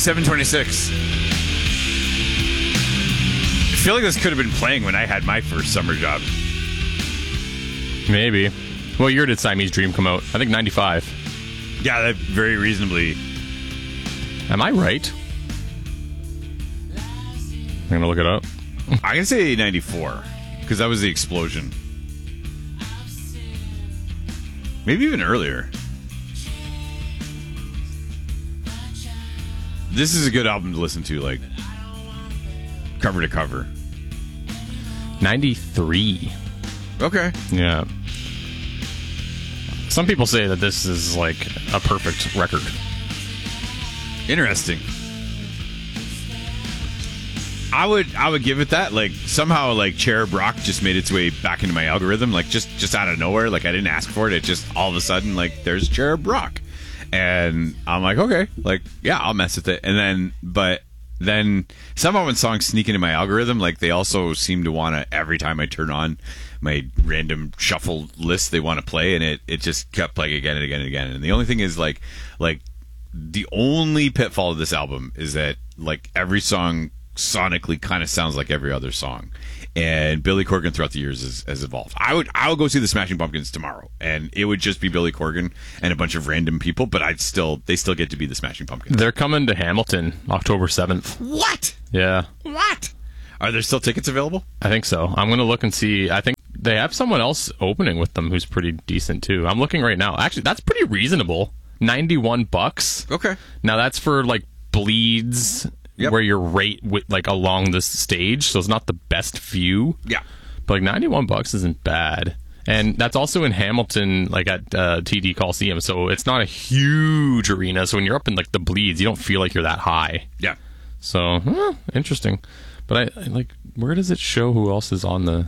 7:26. I feel like this could have been playing when I had my first summer job. Maybe. What year did Siamese Dream come out? I think 95. Yeah, that very reasonably. Am I right? I'm going to look it up. I can say 94, because that was the explosion. Maybe even earlier. This is a good album to listen to, like, cover to cover. 93. Okay. Yeah. Some people say that this is like a perfect record. Interesting. I would give it that. Like, somehow, like, Cherub Rock just made its way back into my algorithm, like, just out of nowhere. Like, I didn't ask for it. It just, all of a sudden, like, there's Cherub Rock. And I'm like, okay, like, yeah, I'll mess with it. And then somehow when songs sneak into my algorithm, like, they also seem to want to, every time I turn on my random shuffle list, they want to play, and it just kept playing again and again and again. And the only thing is, like the only pitfall of this album is that, like, every song sonically kind of sounds like every other song. And Billy Corgan throughout the years has evolved. I would go see the Smashing Pumpkins tomorrow, and it would just be Billy Corgan and a bunch of random people, but they still get to be the Smashing Pumpkins. They're coming to Hamilton October 7th. What? Yeah. What? Are there still tickets available? I think so. I'm going to look and see. I think they have someone else opening with them who's pretty decent too. I'm looking right now. Actually, that's pretty reasonable. $91. Okay. Now that's for, like, bleeds. Yep. Where you're right with, like, along the stage, so it's not the best view. Yeah, but, like, $91 isn't bad, and that's also in Hamilton, like, at TD Coliseum. So it's not a huge arena. So when you're up in, like, the bleeds, you don't feel like you're that high. Yeah. So interesting. But I like, where does it show who else is on the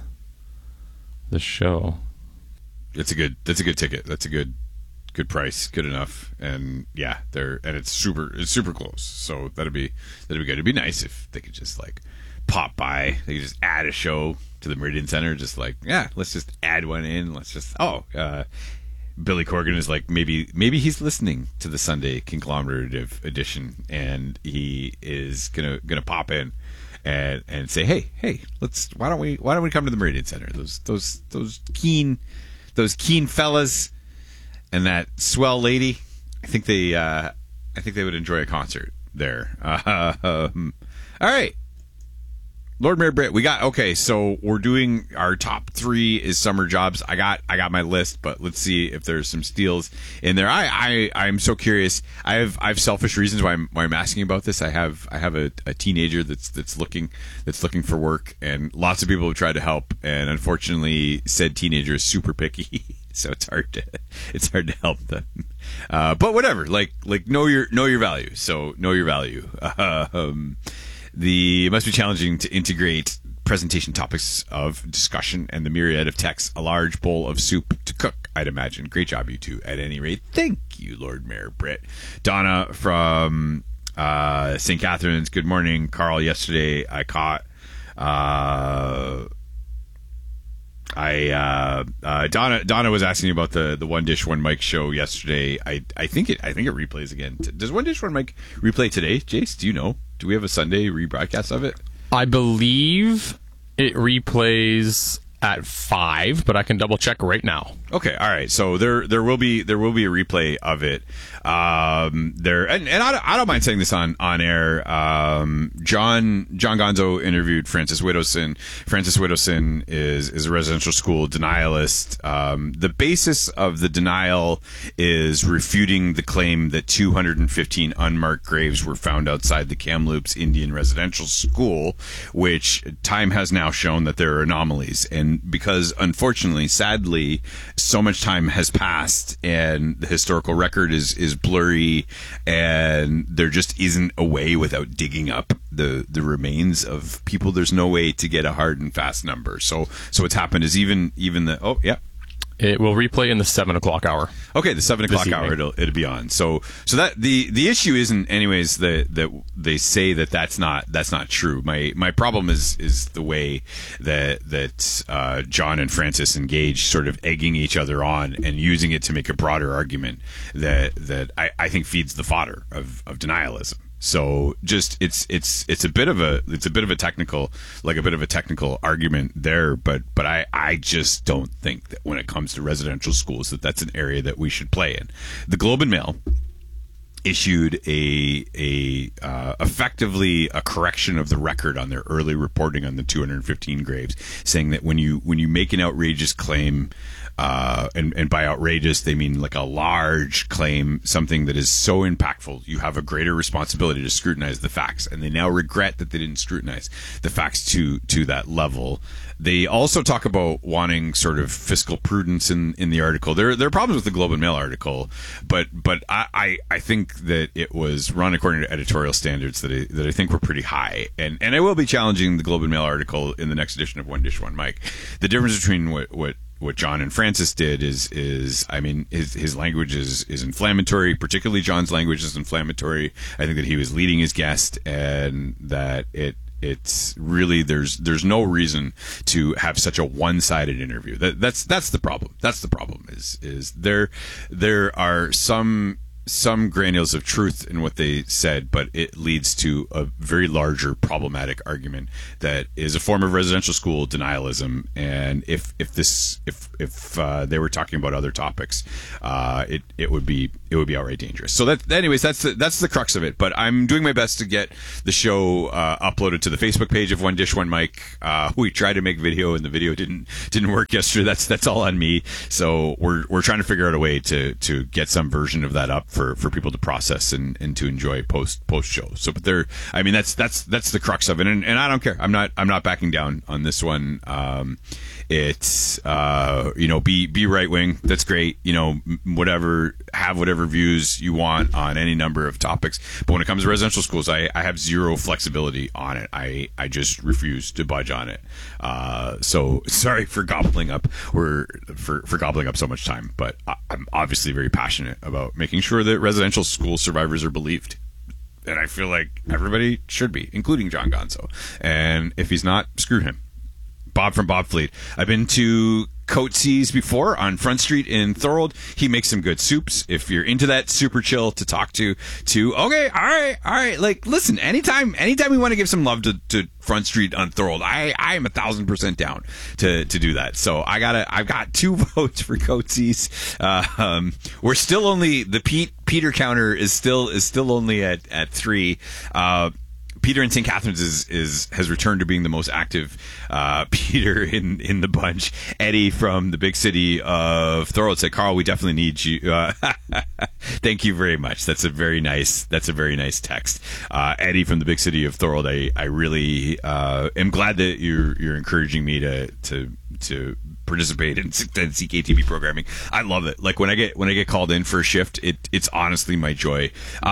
show? That's a good ticket. That's a good price, good enough, and yeah, it's super close. So that'd be good. It'd be nice if they could just, like, pop by. They could just add a show to the Meridian Center. Just like, yeah, let's just add one in. Let's just Billy Corgan is like, maybe he's listening to the Sunday Conglomerative edition, and he is gonna pop in and say, hey, why don't we come to the Meridian Center? Those keen fellas and that swell lady, I think they would enjoy a concert there. All right, Lord Mayor Britt, so we're doing our top 3 is summer jobs. I got my list, but let's see if there's some steals in there. I'm so curious. I have selfish reasons why I'm asking about this. I have a teenager that's looking for work, and lots of people have tried to help, and unfortunately said teenager is super picky. So it's hard to help them, but whatever. Like know your value. So know your value. It must be challenging to integrate presentation topics of discussion and the myriad of texts. A large bowl of soup to cook, I'd imagine. Great job, you two. At any rate, thank you, Lord Mayor Britt. Donna from St. Catharines. Good morning, Carl. Yesterday, I caught. Donna was asking about the One Dish One Mic show yesterday. I think it replays again. Does One Dish One Mic replay today, Jace? Do you know? Do we have a Sunday rebroadcast of it? I believe it replays at 5, but I can double check right now. Okay, all right. So there will be a replay of it. And I don't mind saying this on air. John Gonzo interviewed Francis Widdowson. Francis Widdowson is a residential school denialist. The basis of the denial is refuting the claim that 215 unmarked graves were found outside the Kamloops Indian Residential School, which time has now shown that there are anomalies. And because, unfortunately, sadly, so much time has passed and the historical record is blurry, and there just isn't a way without digging up the remains of people. There's no way to get a hard and fast number. So what's happened is even the it will replay in the 7 o'clock hour. Okay, the 7 o'clock hour it'll be on. So that the issue isn't anyways that they say that's not true. My problem is the way that John and Francis engage, sort of egging each other on and using it to make a broader argument that I think feeds the fodder of denialism. So just it's a bit of a technical argument there, but I just don't think that when it comes to residential schools that's an area that we should play in. The Globe and Mail issued effectively a correction of the record on their early reporting on the 215 graves, saying that when you make an outrageous claim, and by outrageous they mean like a large claim, something that is so impactful, you have a greater responsibility to scrutinize the facts, and they now regret that they didn't scrutinize the facts to that level. They also talk about wanting sort of fiscal prudence in the article. There are problems with the Globe and Mail article, but I think that it was run according to editorial standards that I think were pretty high. And I will be challenging the Globe and Mail article in the next edition of One Dish One Mic. The difference between what John and Francis did is I mean, his language is inflammatory, particularly John's language is inflammatory. I think that he was leading his guest, and that it's really there's no reason to have such a one-sided interview. That's the problem. That's the problem is there are some granules of truth in what they said, but it leads to a very larger problematic argument that is a form of residential school denialism. And if they were talking about other topics, it would be outright dangerous. So that's the crux of it. But I'm doing my best to get the show uploaded to the Facebook page of One Dish One Mic. We tried to make video, and the video didn't work yesterday. That's all on me. So we're trying to figure out a way to get some version of that up for people to process and to enjoy post show. So, but that's the crux of it, and I don't care. I'm not backing down on this one. It's be right wing. That's great. Have whatever views you want on any number of topics. But when it comes to residential schools, I have zero flexibility on it. I just refuse to budge on it. So sorry for gobbling up for gobbling up so much time, but I'm obviously very passionate about making sure that residential school survivors are believed. And I feel like everybody should be, including John Gonzo. And if he's not, screw him. Bob from Bob Fleet. I've been to Coates's before on Front Street in Thorold. He makes some good soups. If you're into that, super chill to talk to. Okay, all right. Like, listen, anytime we want to give some love to Front Street on Thorold, I am 1,000% down to do that. So I've got 2 votes for Coates's. We're still only the Peter counter is still only at 3. Peter in St. Catharines has returned to being the most active Peter in the bunch. Eddie from the big city of Thorold said, "Carl, we definitely need you." Thank you very much. That's a very nice text. Eddie from the big city of Thorold, I really am glad that you're encouraging me to participate in CKTV programming. I love it. Like when I get called in for a shift, it's honestly my joy.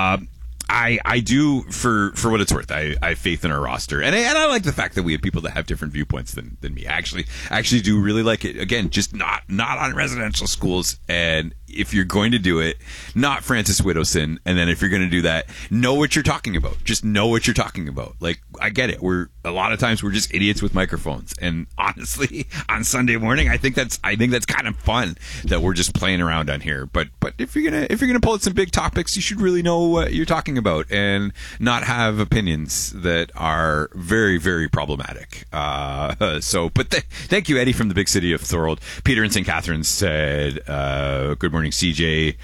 I do, for what it's worth, I have faith in our roster, and I like the fact that we have people that have different viewpoints than me. I actually do really like it. Again, just not on residential schools, and if you're going to do it, not Francis Widdowson, and then if you're going to do that, know what you're talking about. Just know what you're talking about. Like, I get it. A lot of times we're just idiots with microphones, and honestly, on Sunday morning, I think that's kind of fun that we're just playing around on here. But if you're gonna pull out some big topics, you should really know what you're talking about and not have opinions that are very, very problematic. Thank you, Eddie from the big city of Thorold. Peter in St. Catharines said, "Good morning, CJ.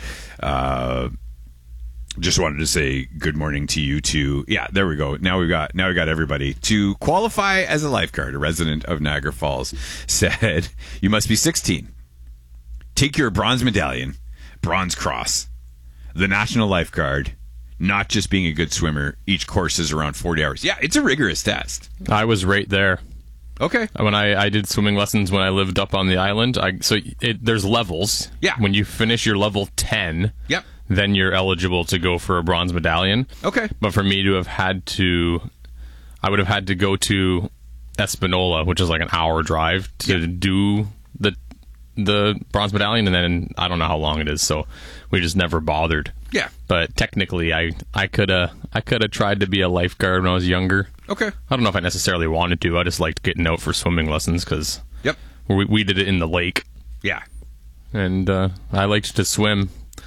Just wanted to say good morning to you too." Yeah, there we go. Now we got everybody. To qualify as a lifeguard, a resident of Niagara Falls said, "You must be 16. Take your bronze medallion, bronze cross, the national lifeguard, not just being a good swimmer. Each course is around 40 hours." Yeah, it's a rigorous test. I was right there. Okay. When I did swimming lessons when I lived up on the island, there's levels. Yeah. When you finish your level 10, yep, then you're eligible to go for a bronze medallion. Okay. But for me to have I would have had to go to Espanola, which is like an hour drive to do the bronze medallion, and then I don't know how long it is, so we just never bothered. Yeah. But technically, I could have tried to be a lifeguard when I was younger. Okay. I don't know if I necessarily wanted to. I just liked getting out for swimming lessons because yep, we did it in the lake. Yeah. And I liked to swim.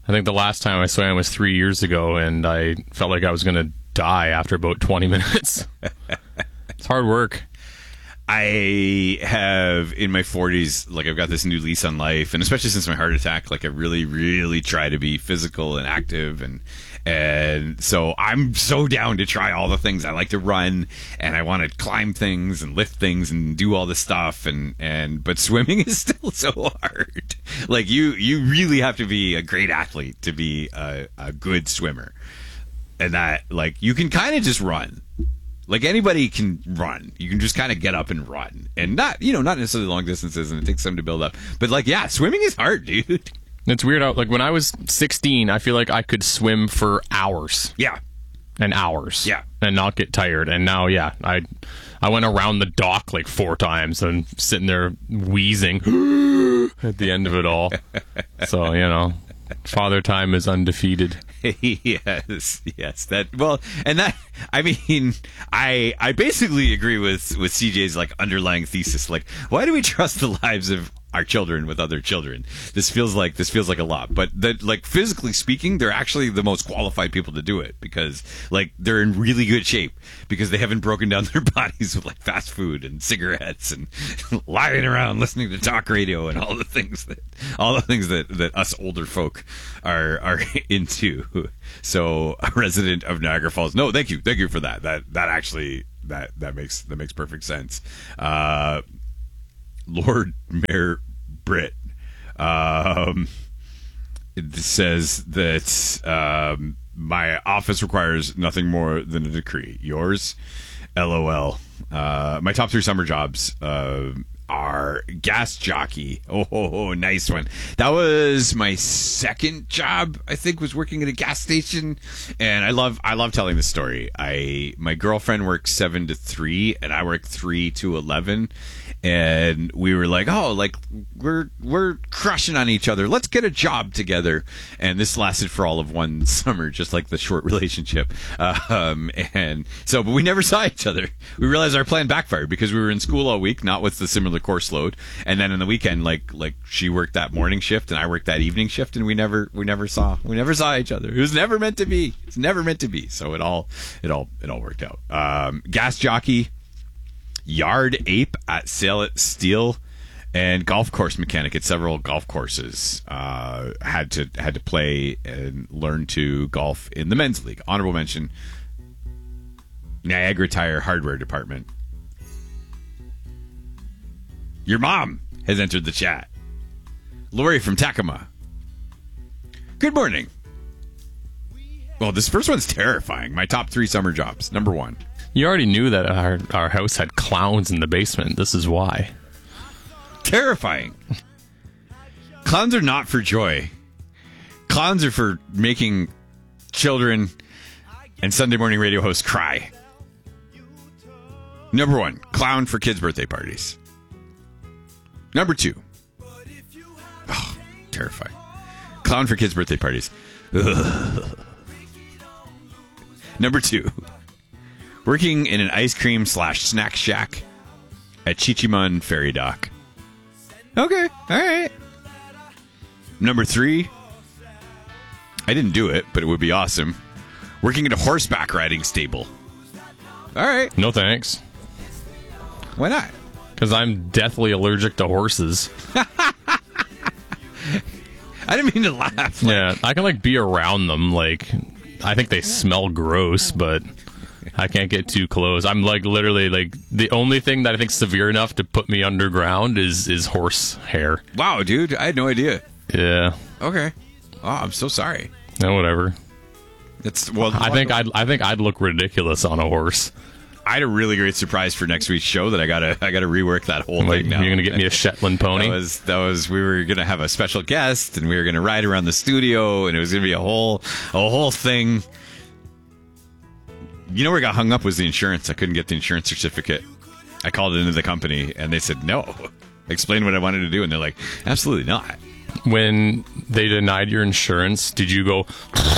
I think the last time I swam was 3 years ago, and I felt like I was going to die after about 20 minutes. It's hard work. I have in my 40s, like I've got this new lease on life, and especially since my heart attack, like I really, really try to be physical and active, and so I'm so down to try all the things. I like to run, and I want to climb things and lift things and do all this stuff, but swimming is still so hard. Like you really have to be a great athlete to be a good swimmer, and that like you can kind of just run. Like anybody can run. You can just kind of get up and run, and not necessarily long distances, and it takes some to build up. But like, yeah, swimming is hard, dude. It's weird how, like, when I was 16, I feel like I could swim for hours. Yeah. And hours. Yeah. And not get tired. And now, yeah, I went around the dock like 4 times and sitting there wheezing at the end of it all. So, Father Time is undefeated. yes. I mean, I basically agree with CJ's like underlying thesis. Like, why do we trust the lives of our children with other children? This feels like a lot, but that, like, physically speaking, they're actually the most qualified people to do it because like they're in really good shape because they haven't broken down their bodies with like fast food and cigarettes and lying around listening to talk radio and all the things that us older folk are into. So, a resident of Niagara Falls. No, thank you for that. That actually that makes perfect sense. Lord Mayor Britt it says that my office requires nothing more than a decree. Yours, LOL. My top 3 summer jobs are gas jockey. Oh, nice one. That was my second job, I think, was working at a gas station. And I love telling this story. My girlfriend works 7 to 3 and I work 3 to 11. And we were like, oh, like we're crushing on each other. Let's get a job together. And this lasted for all of one summer, just like the short relationship. And so, but we never saw each other. We realized our plan backfired because we were in school all week, not with the similar course load. And then in the weekend, like she worked that morning shift and I worked that evening shift, and we never saw each other. It was never meant to be. It's never meant to be. So it all worked out. Gas jockey, yard ape at Salit Steel, and golf course mechanic at several golf courses. Had to play and learn to golf in the men's league. Honorable mention, Niagara Tire Hardware Department. Your mom has entered the chat. Lori from Takima. Good morning. Well, this first one's terrifying. My top 3 summer jobs. Number 1. You already knew that our house had clowns in the basement. This is why. Terrifying. Clowns are not for joy. Clowns are for making children and Sunday morning radio hosts cry. Number 1, clown for kids' birthday parties. Number 2. Oh, terrifying. Clown for kids' birthday parties. Ugh. Number 2. Working in an ice cream / snack shack at Chichiman Ferry Dock. Okay, all right. Number 3. I didn't do it, but it would be awesome. Working at a horseback riding stable. All right. No thanks. Why not? Because I'm deathly allergic to horses. I didn't mean to laugh. Yeah, I can like be around them. Like, I think they smell gross, but I can't get too close. I'm like literally like the only thing that I think severe enough to put me underground is horse hair. Wow, dude, I had no idea. Yeah. Okay. Oh, I'm so sorry. No, whatever. It's well. I think I'd look ridiculous on a horse. I had a really great surprise for next week's show that I gotta rework that whole thing now. You're gonna get me a Shetland pony? That was we were gonna have a special guest and we were gonna ride around the studio and it was gonna be a whole thing. You know where I got hung up was the insurance. I couldn't get the insurance certificate. I called it into the company and they said no. Explain what I wanted to do and they're like, absolutely not. When they denied your insurance, did you go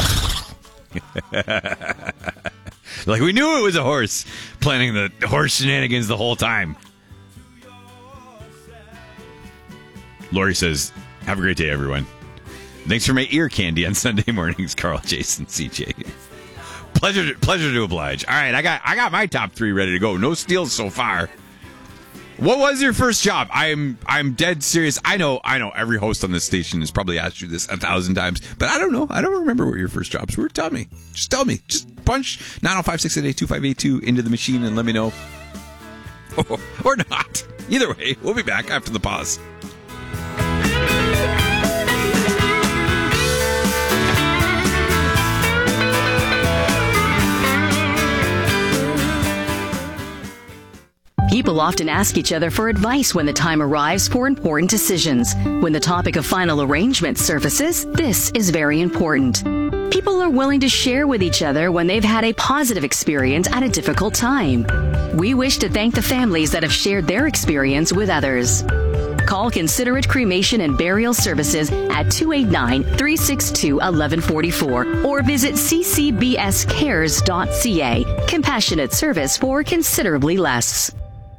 like, we knew it was a horse, planning the horse shenanigans the whole time. Lori says, have a great day, everyone. Thanks for my ear candy on Sunday mornings, Carl, Jason, CJ. Pleasure to oblige. All right, I got my top 3 ready to go. No steals so far. What was your first job? I'm dead serious. I know every host on this station has probably asked you this 1,000 times, but I don't know. I don't remember what your first jobs were. Tell me. Just tell me. Just punch 905-688-2582 into the machine and let me know. Or not. Either way, we'll be back after the pause. People often ask each other for advice when the time arrives for important decisions. When the topic of final arrangement surfaces, this is very important. People are willing to share with each other when they've had a positive experience at a difficult time. We wish to thank the families that have shared their experience with others. Call Considerate Cremation and Burial Services at 289-362-1144 or visit ccbscares.ca. Compassionate service for considerably less.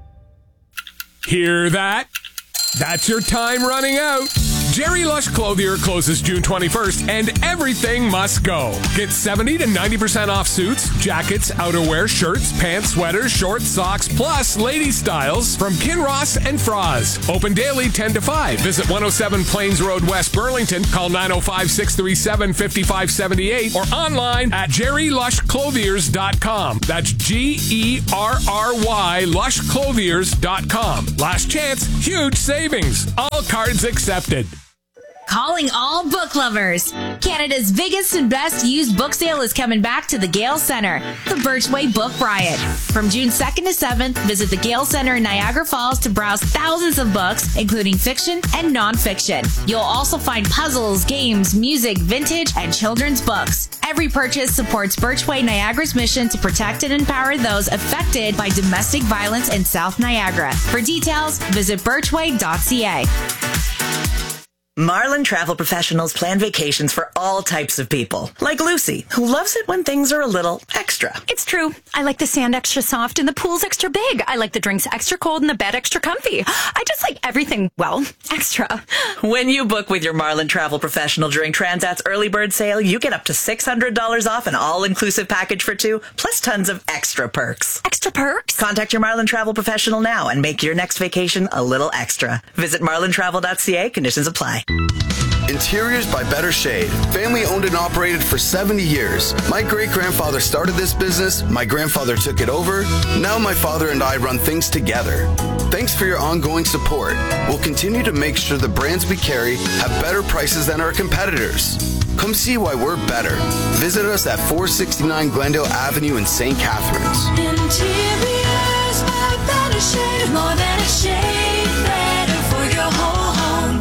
Hear that? That's your time running out. Jerry Lush Clothier closes June 21st and everything must go. Get 70 to 90% off suits, jackets, outerwear, shirts, pants, sweaters, shorts, socks, plus lady styles from Kinross and Froz. Open daily 10 to 5. Visit 107 Plains Road, West Burlington. Call 905-637-5578 or online at jerrylushclothiers.com. That's GERRY lushclothiers.com. Last chance, huge savings. All cards accepted. Calling all book lovers. Canada's biggest and best used book sale is coming back to the Gale Centre, the Birchway Book Riot. From June 2nd to 7th, visit the Gale Centre in Niagara Falls to browse thousands of books, including fiction and nonfiction. You'll also find puzzles, games, music, vintage, and children's books. Every purchase supports Birchway Niagara's mission to protect and empower those affected by domestic violence in South Niagara. For details, visit birchway.ca. Marlin Travel Professionals plan vacations for all types of people, like Lucy, who loves it when things are a little extra. It's true. I like the sand extra soft and the pool's extra big. I like the drinks extra cold and the bed extra comfy. I just like everything, well, extra. When you book with your Marlin Travel Professional during Transat's early bird sale, you get up to $600 off an all-inclusive package for 2, plus tons of extra perks. Extra perks? Contact your Marlin Travel Professional now and make your next vacation a little extra. Visit marlintravel.ca. Conditions apply. Interiors by Better Shade. Family owned and operated for 70 years. My great-grandfather started this business. My grandfather took it over. Now my father and I run things together. Thanks for your ongoing support. We'll continue to make sure the brands we carry have better prices than our competitors. Come see why we're better. Visit us at 469 Glendale Avenue in St. Catharines. Interiors by Better Shade. More than a shade, better for your whole home.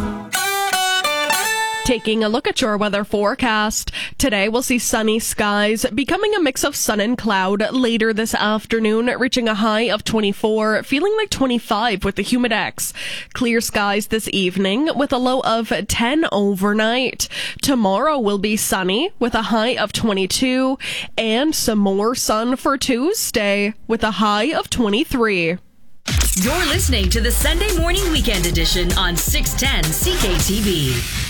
Taking a look at your weather forecast. Today we'll see sunny skies, becoming a mix of sun and cloud later this afternoon, reaching a high of 24, feeling like 25 with the humidex. Clear skies this evening with a low of 10 overnight. Tomorrow will be sunny with a high of 22 and some more sun for Tuesday with a high of 23. You're listening to the Sunday Morning Weekend Edition on 610 CKTV.